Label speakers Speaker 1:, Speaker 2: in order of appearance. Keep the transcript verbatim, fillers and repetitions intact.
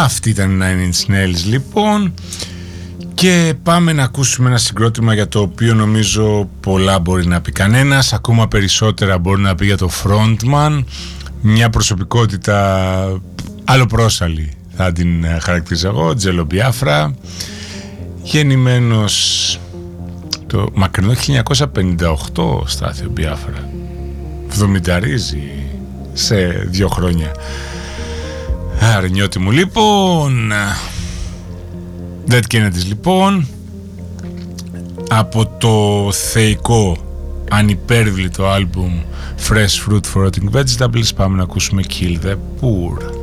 Speaker 1: Αυτή ήταν η Nine Inch Nails λοιπόν. Και πάμε να ακούσουμε ένα συγκρότημα για το οποίο νομίζω πολλά μπορεί να πει κανένας, ακόμα περισσότερα μπορεί να πει για το frontman. Μια προσωπικότητα αλλοπρόσαλη θα την χαρακτηρίζω εγώ, Τζέλο Μπιάφρα, γεννημένος το μακρινό χίλια εννιακόσια πενήντα οκτώ. Στάθη ο Μπιάφρα βδομηνταρίζει σε δύο χρόνια. Αρνιώτη μου λοιπόν. Dead Kennedys λοιπόν, από το θεϊκό ανυπέρβλητο άλμπουμ Fresh Fruit for Rotting Vegetables πάμε να ακούσουμε Kill the Poor.